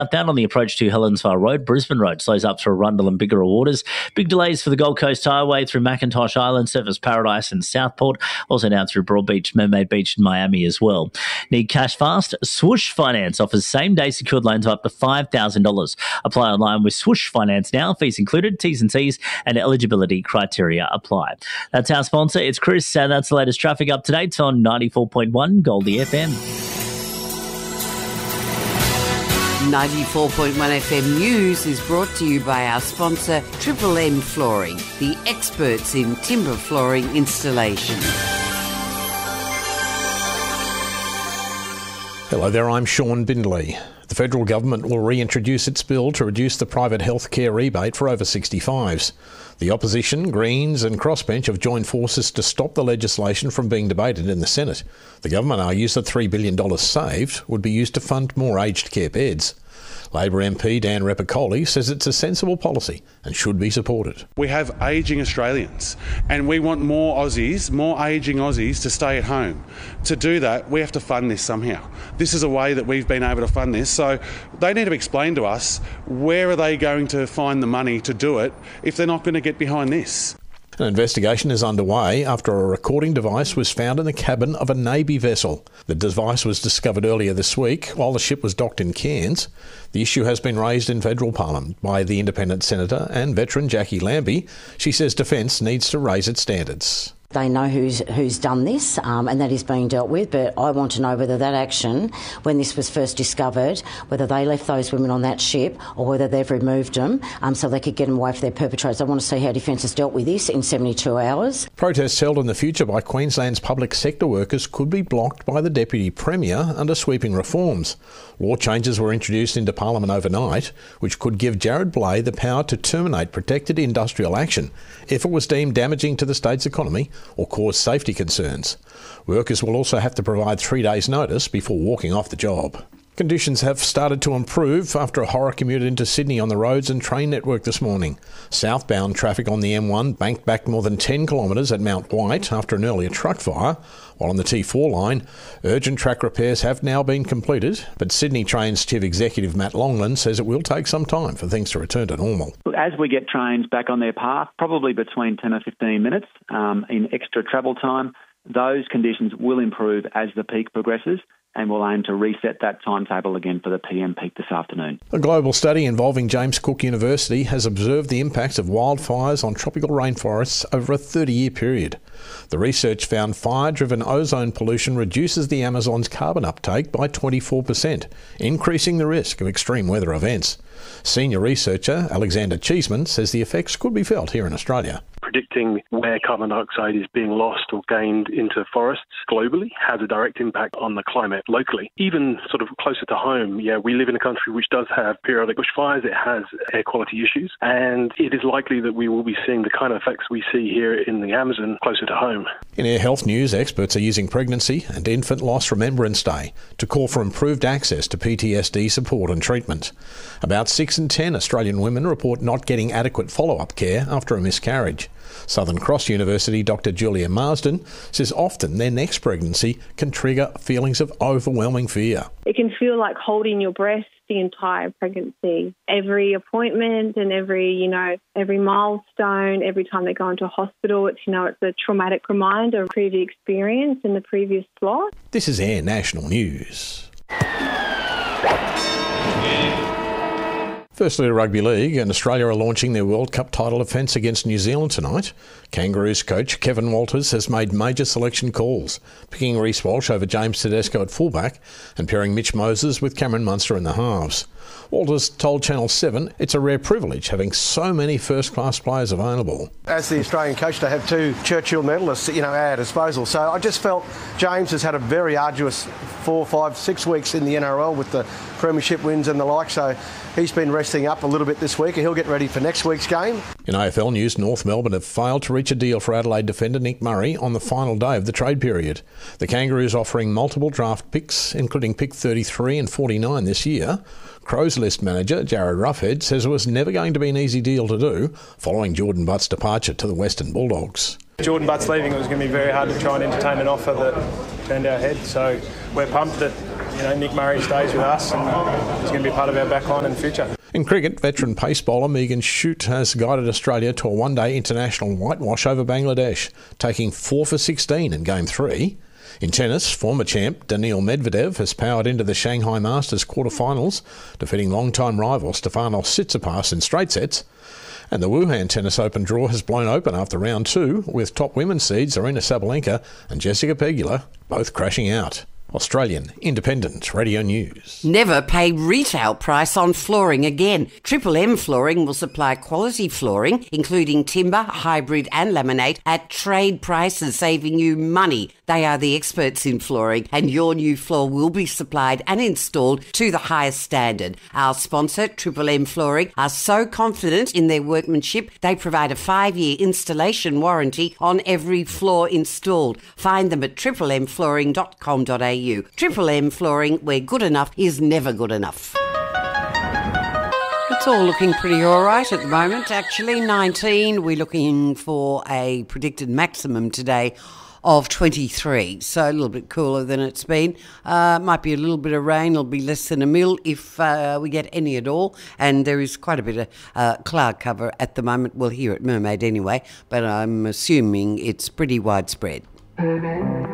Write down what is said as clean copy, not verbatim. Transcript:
Down on the approach to Helensvale Road, Brisbane Road slows up through Arundel and Bigara Waters. Big delays for the Gold Coast Highway through Macintosh Island, Surfers Paradise and Southport. Also down through Broad Beach, Mermaid Beach and Miami as well. Need cash fast? Swoosh Finance offers same-day secured loans of up to $5,000. Apply online with Swoosh Finance now. Fees included, T's and C's and eligibility criteria apply. That's our sponsor. It's Chris, and that's the latest traffic updates on 94.1 Goldie FM. 94.1 FM News is brought to you by our sponsor, Triple M Flooring, the experts in timber flooring installation. Hello there, I'm Sean Bindley. The federal government will reintroduce its bill to reduce the private healthcare rebate for over 65s. The opposition, Greens and Crossbench have joined forces to stop the legislation from being debated in the Senate. The government argues that $3 billion saved would be used to fund more aged care beds. Labor MP Dan Repicoli says it's a sensible policy and should be supported. We have ageing Australians and we want more Aussies, more ageing Aussies to stay at home. To do that, we have to fund this somehow. This is a way that we've been able to fund this. So they need to explain to us where are they going to find the money to do it if they're not going to get behind this. An investigation is underway after a recording device was found in the cabin of a Navy vessel. The device was discovered earlier this week while the ship was docked in Cairns. The issue has been raised in federal parliament by the independent senator and veteran Jackie Lambie. She says Defence needs to raise its standards. They know who's done this, and that is being dealt with, but I want to know whether that action, when this was first discovered, whether they left those women on that ship or whether they've removed them so they could get them away from their perpetrators. I want to see how Defence has dealt with this in 72 hours. Protests held in the future by Queensland's public sector workers could be blocked by the Deputy Premier under sweeping reforms. Law changes were introduced into Parliament overnight, which could give Jared Blay the power to terminate protected industrial action if it was deemed damaging to the state's economy or cause safety concerns. Workers will also have to provide 3 days' notice before walking off the job. Conditions have started to improve after a horror commute into Sydney on the roads and train network this morning. Southbound traffic on the M1 banked back more than 10 kilometres at Mount White after an earlier truck fire, while on the T4 line, urgent track repairs have now been completed, but Sydney Trains Chief Executive Matt Longland says it will take some time for things to return to normal. As we get trains back on their path, probably between 10 or 15 minutes in extra travel time, those conditions will improve as the peak progresses, and we'll aim to reset that timetable again for the PM peak this afternoon. A global study involving James Cook University has observed the impacts of wildfires on tropical rainforests over a 30-year period. The research found fire-driven ozone pollution reduces the Amazon's carbon uptake by 24%, increasing the risk of extreme weather events. Senior researcher Alexander Cheeseman says the effects could be felt here in Australia. Predicting where carbon dioxide is being lost or gained into forests globally has a direct impact on the climate locally. Even sort of closer to home, we live in a country which does have periodic bushfires, it has air quality issues, and it is likely that we will be seeing the kind of effects we see here in the Amazon closer to home. In air health news, experts are using Pregnancy and Infant Loss Remembrance Day to call for improved access to PTSD support and treatment. About 6 in 10 Australian women report not getting adequate follow-up care after a miscarriage. Southern Cross University Dr. Julia Marsden says often their next pregnancy can trigger feelings of overwhelming fear. It can feel like holding your breath the entire pregnancy. Every appointment and every milestone, every time they go into a hospital, it's a traumatic reminder of previous experience and the previous slot. This is Air National News. Firstly, to Rugby League, and Australia are launching their World Cup title defence against New Zealand tonight. Kangaroos coach Kevin Walters has made major selection calls, picking Reece Walsh over James Tedesco at fullback and pairing Mitch Moses with Cameron Munster in the halves. Walters told Channel 7 it's a rare privilege having so many first-class players available. As the Australian coach, to have 2 Churchill medalists, at our disposal. So I just felt James has had a very arduous 4, 5, 6 weeks in the NRL with the premiership wins and the like. So he's been resting up a little bit this week and he'll get ready for next week's game. In AFL news, North Melbourne have failed to reach a deal for Adelaide defender Nick Murray on the final day of the trade period. The Kangaroos offering multiple draft picks, including pick 33 and 49 this year. Crows list manager Jared Roughead says it was never going to be an easy deal to do following Jordan Butt's departure to the Western Bulldogs. Jordan Butt's leaving, it was going to be very hard to try and entertain an offer that turned our head, so we're pumped that Nick Murray stays with us and he's going to be part of our backline in the future. In cricket, veteran pace bowler Megan Shute has guided Australia to a one-day international whitewash over Bangladesh, taking 4 for 16 in Game 3. In tennis, former champ Daniil Medvedev has powered into the Shanghai Masters quarterfinals, defeating long-time rival Stefanos Tsitsipas in straight sets. And the Wuhan Tennis Open draw has blown open after round 2, with top women's seeds Aryna Sabalenka and Jessica Pegula both crashing out. Australian Independent Radio News. Never pay retail price on flooring again. Triple M Flooring will supply quality flooring, including timber, hybrid and laminate, at trade prices, saving you money. They are the experts in flooring, and your new floor will be supplied and installed to the highest standard. Our sponsor, Triple M Flooring, are so confident in their workmanship, they provide a 5-year installation warranty on every floor installed. Find them at triplemmflooring.com.au. Triple M Flooring, where good enough is never good enough. It's all looking pretty all right at the moment, actually. 19, we're looking for a predicted maximum today of 23, so a little bit cooler than it's been. Might be a little bit of rain, it'll be less than a mil if we get any at all, and there is quite a bit of cloud cover at the moment. Well, here at Mermaid anyway, but I'm assuming it's pretty widespread.